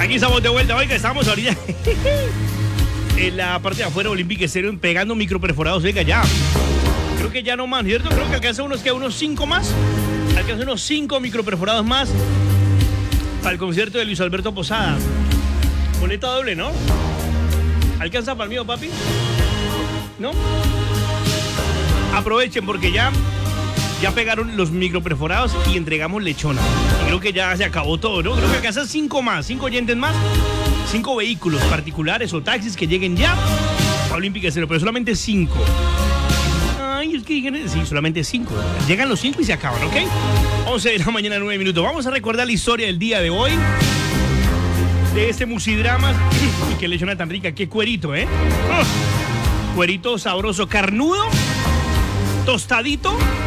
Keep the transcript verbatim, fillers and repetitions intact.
Aquí estamos de vuelta. Oiga, estamos ahorita en la parte de afuera Olímpica Estéreo pegando microperforados. Oiga, ya. Creo que ya no más, ¿cierto? Creo que alcanza unos, que unos cinco más. Alcanza unos cinco microperforados más para el concierto de Luis Alberto Posadas. Boleta doble, ¿no? ¿Alcanza para el mío, papi? ¿No? Aprovechen porque ya, ya pegaron los microperforados y entregamos lechona. Creo que ya se acabó todo, ¿no? Creo que alcanza cinco más, cinco oyentes más, cinco vehículos particulares o taxis que lleguen ya a Olímpica Estéreo, pero solamente cinco. Ay, es que digan, sí, solamente cinco. Llegan los cinco y se acaban, ¿ok? once de la mañana, nueve minutos. Vamos a recordar la historia del día de hoy. De este musidramas. Y qué lechona tan rica, qué cuerito, ¿eh? Oh, cuerito sabroso, carnudo, tostadito.